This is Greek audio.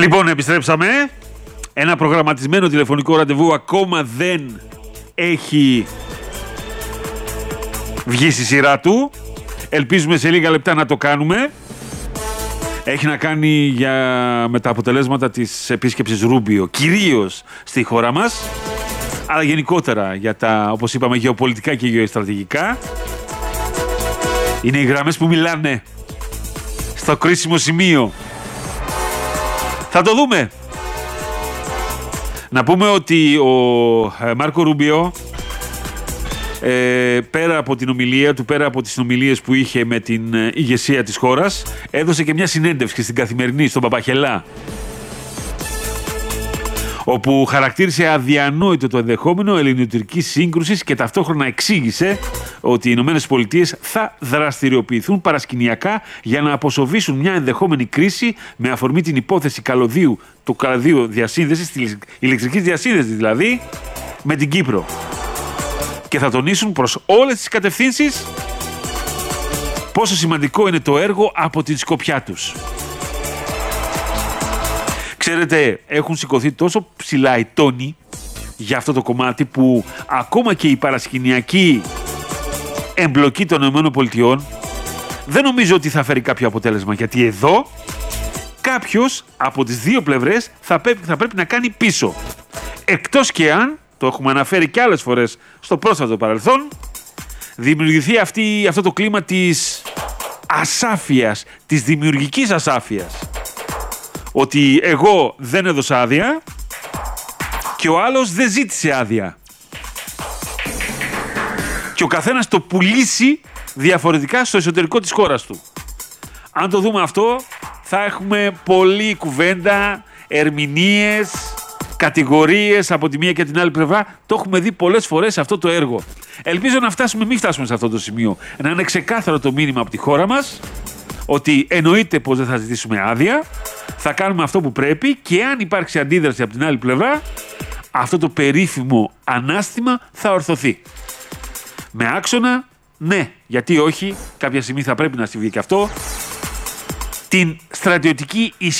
Λοιπόν, επιστρέψαμε. Ένα προγραμματισμένο τηλεφωνικό ραντεβού ακόμα δεν έχει βγει στη σειρά του. Ελπίζουμε σε λίγα λεπτά να το κάνουμε. Έχει να κάνει με τα αποτελέσματα της επίσκεψης Ρούμπιο, κυρίως στη χώρα μας, αλλά γενικότερα για τα, όπως είπαμε, γεωπολιτικά και γεωστρατηγικά. Είναι οι γραμμές που μιλάνε στο κρίσιμο σημείο. Θα το δούμε. Να πούμε ότι ο Μάρκο Ρούμπιο, πέρα από την ομιλία του, πέρα από τις συνομιλίες που είχε με την ηγεσία της χώρας, έδωσε και μια συνέντευξη στην Καθημερινή, στον Παπαχελά, όπου χαρακτήρισε αδιανόητο το ενδεχόμενο ελληνοτουρκικής σύγκρουσης και ταυτόχρονα εξήγησε ότι οι Ηνωμένες Πολιτείες θα δραστηριοποιηθούν παρασκηνιακά για να αποσοβήσουν μια ενδεχόμενη κρίση με αφορμή την υπόθεση του καλωδίου διασύνδεσης, της ηλεκτρικής διασύνδεσης δηλαδή, με την Κύπρο. Και θα τονίσουν προς όλες τις κατευθύνσεις πόσο σημαντικό είναι το έργο από την σκοπιά τους. Ξέρετε, έχουν σηκωθεί τόσο ψηλά οι τόνοι για αυτό το κομμάτι που ακόμα και η παρασκηνιακή εμπλοκή των ΗΠΑ δεν νομίζω ότι θα φέρει κάποιο αποτέλεσμα, γιατί εδώ κάποιος από τις δύο πλευρές θα πρέπει να κάνει πίσω. Εκτός και αν, το έχουμε αναφέρει και άλλες φορές στο πρόσφατο παρελθόν, δημιουργηθεί αυτό το κλίμα της ασάφειας, της δημιουργικής ασάφειας. Ότι εγώ δεν έδωσα άδεια και ο άλλος δεν ζήτησε άδεια. Και ο καθένας το πουλήσει διαφορετικά στο εσωτερικό της χώρας του. Αν το δούμε αυτό, θα έχουμε πολλή κουβέντα, ερμηνείες, κατηγορίες από τη μία και την άλλη πλευρά. Το έχουμε δει πολλές φορές αυτό το έργο. Ελπίζω να μην φτάσουμε σε αυτό το σημείο. Να είναι ξεκάθαρο το μήνυμα από τη χώρα μας ότι εννοείται πως δεν θα ζητήσουμε άδεια, θα κάνουμε αυτό που πρέπει και αν υπάρξει αντίδραση από την άλλη πλευρά, αυτό το περίφημο ανάστημα θα ορθωθεί. Με άξονα, ναι, γιατί όχι, κάποια στιγμή θα πρέπει να συμβεί και αυτό, την στρατιωτική